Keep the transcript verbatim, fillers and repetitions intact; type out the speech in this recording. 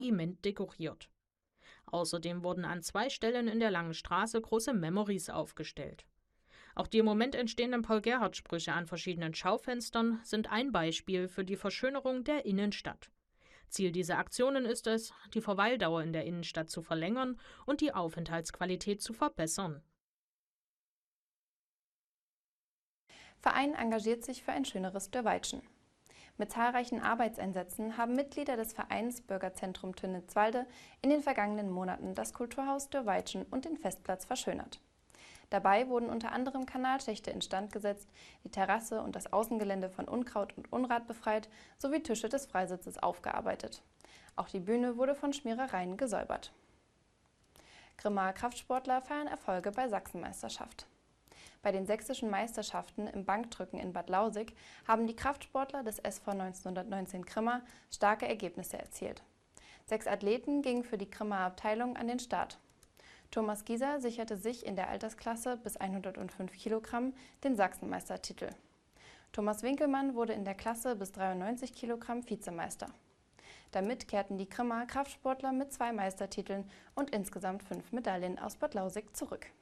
Regiment dekoriert. Außerdem wurden an zwei Stellen in der Langen Straße große Memories aufgestellt. Auch die im Moment entstehenden Paul-Gerhardt-Sprüche an verschiedenen Schaufenstern sind ein Beispiel für die Verschönerung der Innenstadt. Ziel dieser Aktionen ist es, die Verweildauer in der Innenstadt zu verlängern und die Aufenthaltsqualität zu verbessern. Verein engagiert sich für ein schöneres Dörrweitschen. Mit zahlreichen Arbeitseinsätzen haben Mitglieder des Vereins Bürgerzentrum Tönnitzwalde in den vergangenen Monaten das Kulturhaus Dörrweitschen und den Festplatz verschönert. Dabei wurden unter anderem Kanalschächte instand gesetzt, die Terrasse und das Außengelände von Unkraut und Unrat befreit sowie Tische des Freisitzes aufgearbeitet. Auch die Bühne wurde von Schmierereien gesäubert. Grimmaer Kraftsportler feiern Erfolge bei Sachsenmeisterschaft. Bei den sächsischen Meisterschaften im Bankdrücken in Bad Lausick haben die Kraftsportler des S V neunzehnhundertneunzehn Grimma starke Ergebnisse erzielt. Sechs Athleten gingen für die Grimmaer Abteilung an den Start. Thomas Gieser sicherte sich in der Altersklasse bis hundertfünf Kilogramm den Sachsenmeistertitel. Thomas Winkelmann wurde in der Klasse bis dreiundneunzig Kilogramm Vizemeister. Damit kehrten die Grimmaer Kraftsportler mit zwei Meistertiteln und insgesamt fünf Medaillen aus Bad Lausick zurück.